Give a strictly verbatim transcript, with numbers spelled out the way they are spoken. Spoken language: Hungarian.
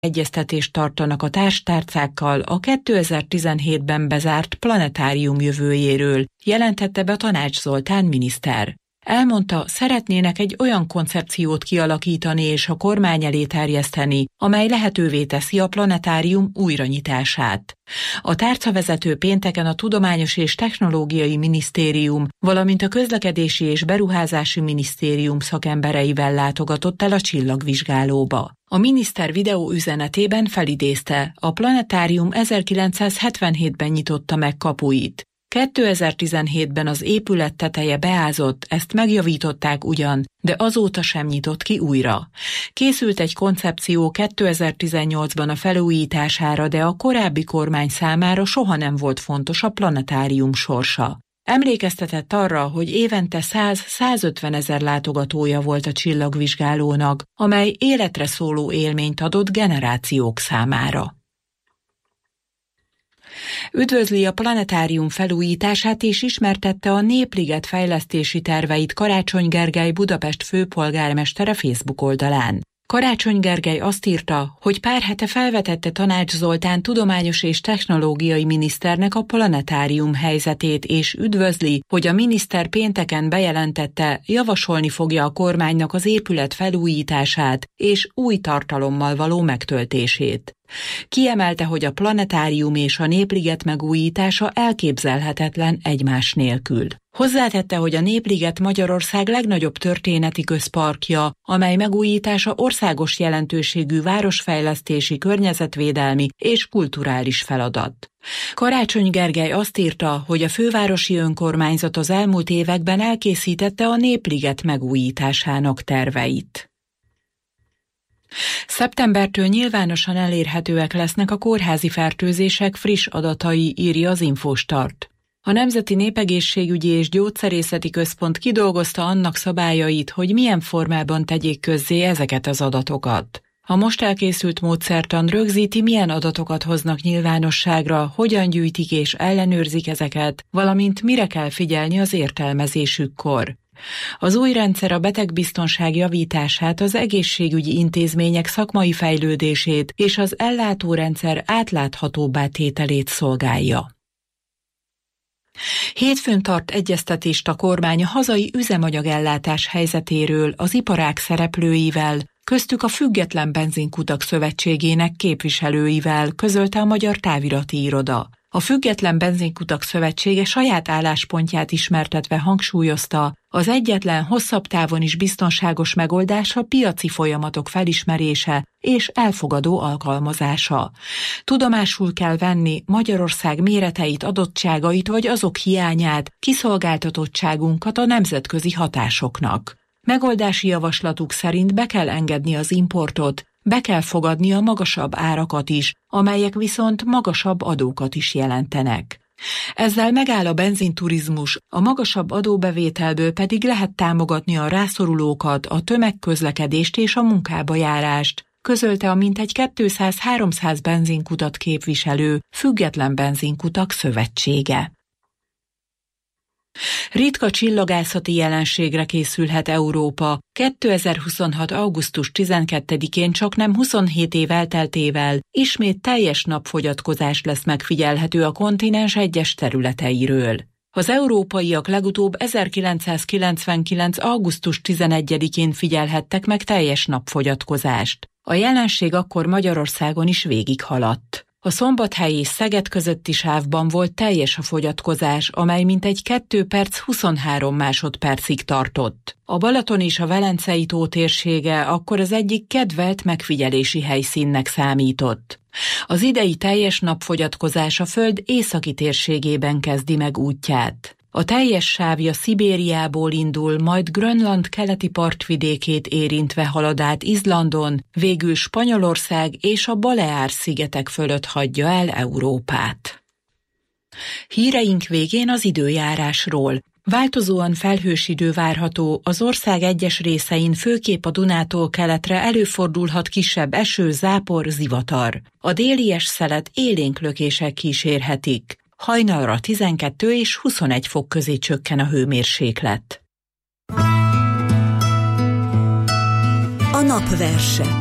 egyeztetést tartanak a társtárcákkal a kétezer-tizenhétben bezárt planetárium jövőjéről, jelentette be Tanács Zoltán miniszter. Elmondta, szeretnének egy olyan koncepciót kialakítani és a kormány elé terjeszteni, amely lehetővé teszi a planetárium újranyitását. A tárcavezető pénteken a Tudományos és Technológiai Minisztérium, valamint a Közlekedési és Beruházási Minisztérium szakembereivel látogatott el a csillagvizsgálóba. A miniszter videó üzenetében felidézte, a planetárium ezerkilencszázhetvenhétben nyitotta meg kapuit. kétezer-tizenhétben az épület teteje beázott, ezt megjavították ugyan, de azóta sem nyitott ki újra. Készült egy koncepció kétezer-tizennyolcban a felújítására, de a korábbi kormány számára soha nem volt fontos a planetárium sorsa. Emlékeztetett arra, hogy évente száz-százötven ezer látogatója volt a csillagvizsgálónak, amely életre szóló élményt adott generációk számára. Üdvözli a planetárium felújítását és ismertette a Népliget fejlesztési terveit Karácsony Gergely Budapest főpolgármestere Facebook oldalán. Karácsony Gergely azt írta, hogy pár hete felvetette Tanács Zoltán tudományos és technológiai miniszternek a planetárium helyzetét, és üdvözli, hogy a miniszter pénteken bejelentette, javasolni fogja a kormánynak az épület felújítását és új tartalommal való megtöltését. Kiemelte, hogy a planetárium és a Népliget megújítása elképzelhetetlen egymás nélkül. Hozzátette, hogy a Népliget Magyarország legnagyobb történeti közparkja, amely megújítása országos jelentőségű városfejlesztési, környezetvédelmi és kulturális feladat. Karácsony Gergely azt írta, hogy a fővárosi önkormányzat az elmúlt években elkészítette a Népliget megújításának terveit. Szeptembertől nyilvánosan elérhetőek lesznek a kórházi fertőzések friss adatai, írja az Infostart. A Nemzeti Népegészségügyi és Gyógyszerészeti Központ kidolgozta annak szabályait, hogy milyen formában tegyék közzé ezeket az adatokat. A most elkészült módszertan rögzíti, milyen adatokat hoznak nyilvánosságra, hogyan gyűjtik és ellenőrzik ezeket, valamint mire kell figyelni az értelmezésükkor. Az új rendszer a betegbiztonság javítását, az egészségügyi intézmények szakmai fejlődését és az ellátórendszer átláthatóbbá tételét szolgálja. Hétfőn tart egyeztetést a kormány a hazai üzemanyagellátás helyzetéről az iparág szereplőivel, köztük a Független Benzinkutak Szövetségének képviselőivel, közölte a Magyar Távirati Iroda. A Független Benzinkutak Szövetsége saját álláspontját ismertetve hangsúlyozta, az egyetlen hosszabb távon is biztonságos megoldás a piaci folyamatok felismerése és elfogadó alkalmazása. Tudomásul kell venni Magyarország méreteit, adottságait vagy azok hiányát, kiszolgáltatottságunkat a nemzetközi hatásoknak. Megoldási javaslatuk szerint be kell engedni az importot, be kell fogadni a magasabb árakat is, amelyek viszont magasabb adókat is jelentenek. Ezzel megáll a benzinturizmus, a magasabb adóbevételből pedig lehet támogatni a rászorulókat, a tömegközlekedést és a munkába járást, közölte a mintegy kétszáz-háromszáz benzinkutat képviselő Független Benzinkutak Szövetsége. Ritka csillagászati jelenségre készülhet Európa. kétezer-huszonhat. augusztus tizenkettedikén csaknem huszonhét év elteltével ismét teljes napfogyatkozás lesz megfigyelhető a kontinens egyes területeiről. Az európaiak legutóbb ezerkilencszázkilencvenkilenc. augusztus tizenegyedikén figyelhettek meg teljes napfogyatkozást. A jelenség akkor Magyarországon is végighaladt. A Szombathely és Szeged közötti sávban volt teljes a fogyatkozás, amely mintegy két perc huszonhárom másodpercig tartott. A Balaton és a Velencei tó térsége akkor az egyik kedvelt megfigyelési helyszínnek számított. Az idei teljes napfogyatkozás a Föld északi térségében kezdi meg útját. A teljes sávja Szibériából indul, majd Grönland keleti partvidékét érintve halad át Izlandon, végül Spanyolország és a Baleár-szigetek fölött hagyja el Európát. Híreink végén az időjárásról. Változóan felhős idő várható, az ország egyes részein főképp a Dunától keletre előfordulhat kisebb eső, zápor, zivatar. A délies szelet élénk lökések kísérhetik. Hajnalra tizenkettő és huszonegy fok közé csökken a hőmérséklet. A napverse.